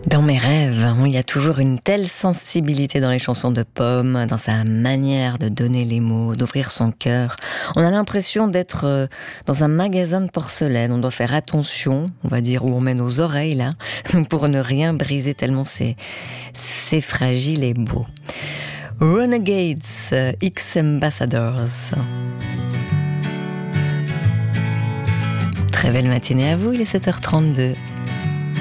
Dans mes rêves, il y a toujours une telle sensibilité dans les chansons de Pomme, dans sa manière de donner les mots, d'ouvrir son cœur. On a l'impression d'être dans un magasin de porcelaine. On doit faire attention, on va dire, où on met nos oreilles là, pour ne rien briser tellement c'est fragile et beau. Renegades, X-Ambassadors. Très belle matinée à vous, il est 7h32.